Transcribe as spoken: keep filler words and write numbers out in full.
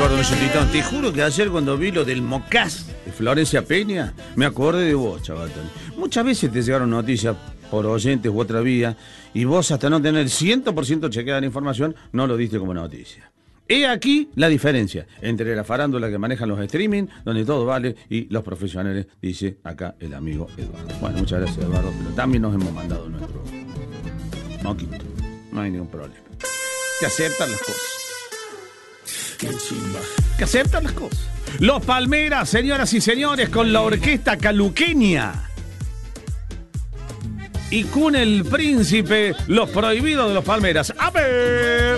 acuerdo de ese titán. Te juro que ayer cuando vi lo del Mocaz de Florencia Peña, me acordé de vos, chaval. Muchas veces te llegaron noticias por oyentes u otra vía, y vos hasta no tener cien por ciento chequeada la información, no lo diste como noticia. He aquí la diferencia entre la farándula que manejan los streaming, donde todo vale, y los profesionales, dice acá el amigo Eduardo. Bueno, muchas gracias, Eduardo, pero también nos hemos mandado nuestro moquito. No hay ningún problema. Que aceptan las cosas. Qué chimba. Que aceptan las cosas. Los Palmeras, señoras y señores, con la orquesta caluqueña. Y Kun el Príncipe, los prohibidos de los Palmeras. ¡A ver!